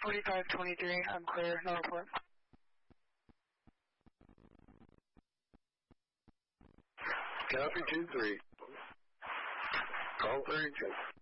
4523, I'm clear, no report. Copy 2-3. Call 32.